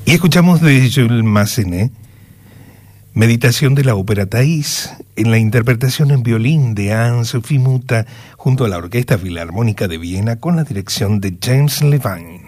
Y escuchamos de Jules Massenet, Meditación de la ópera Thais, en la interpretación en violín de Anne-Sophie Mutter, junto a la Orquesta Filarmónica de Viena con la dirección de James Levine.